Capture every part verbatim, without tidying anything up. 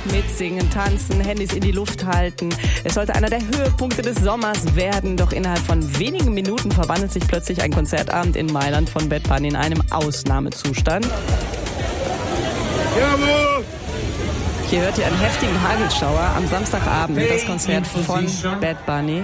dort mitsingen, tanzen, Handys in die Luft halten. Es sollte einer der Höhepunkte des Sommers werden, doch innerhalb von wenigen Minuten verwandelt sich plötzlich ein Konzertabend in Mailand von Bad Bunny in einem Ausnahmezustand. Jawohl! Hier hört ihr einen heftigen Hagelschauer am Samstagabend, das Konzert von Bad Bunny.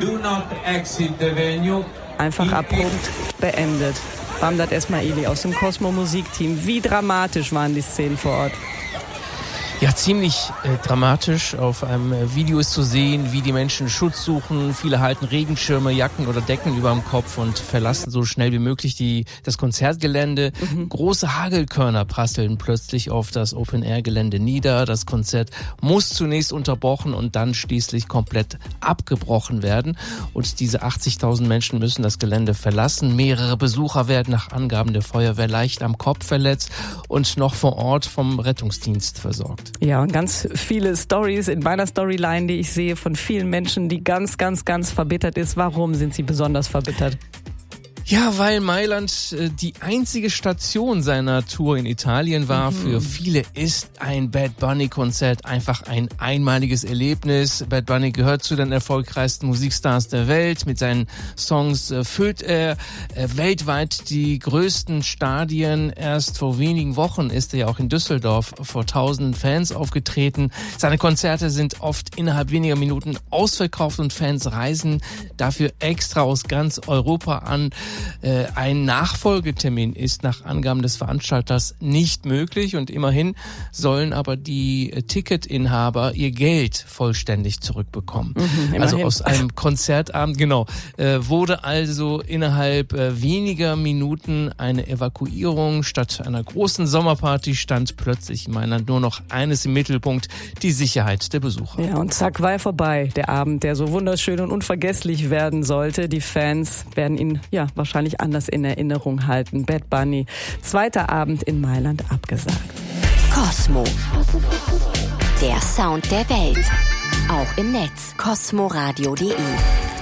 Einfach abrupt beendet. Bamdad Esmaili aus dem Cosmo Musikteam. Wie dramatisch waren die Szenen vor Ort? Ja, ziemlich äh, dramatisch. Auf einem äh, Video ist zu sehen, wie die Menschen Schutz suchen. Viele halten Regenschirme, Jacken oder Decken über dem Kopf und verlassen so schnell wie möglich die das Konzertgelände. Mhm. Große Hagelkörner prasseln plötzlich auf das Open-Air-Gelände nieder. Das Konzert muss zunächst unterbrochen und dann schließlich komplett abgebrochen werden. Und diese achtzigtausend Menschen müssen das Gelände verlassen. Mehrere Besucher werden nach Angaben der Feuerwehr leicht am Kopf verletzt und noch vor Ort vom Rettungsdienst versorgt. Ja, und ganz viele Stories in meiner Storyline, die ich sehe von vielen Menschen, die ganz, ganz, ganz verbittert ist. Warum sind sie besonders verbittert? Ja, weil Mailand äh, die einzige Station seiner Tour in Italien war. Mhm. Für viele ist ein Bad Bunny-Konzert einfach ein einmaliges Erlebnis. Bad Bunny gehört zu den erfolgreichsten Musikstars der Welt. Mit seinen Songs äh, füllt er äh, weltweit die größten Stadien. Erst vor wenigen Wochen ist er ja auch in Düsseldorf vor tausenden Fans aufgetreten. Seine Konzerte sind oft innerhalb weniger Minuten ausverkauft und Fans reisen dafür extra aus ganz Europa an. Ein Nachfolgetermin ist nach Angaben des Veranstalters nicht möglich und immerhin sollen aber die Ticketinhaber ihr Geld vollständig zurückbekommen. Mhm, also aus einem Konzertabend, genau, wurde also innerhalb weniger Minuten eine Evakuierung. Statt einer großen Sommerparty stand plötzlich in Mailand nur noch eines im Mittelpunkt, die Sicherheit der Besucher. Ja, und zack, war er vorbei, der Abend, der so wunderschön und unvergesslich werden sollte. Die Fans werden ihn, ja, wahrscheinlich anders in Erinnerung halten. Bad Bunny, zweiter Abend in Mailand abgesagt. Cosmo. Der Sound der Welt. Auch im Netz. cosmoradio punkt de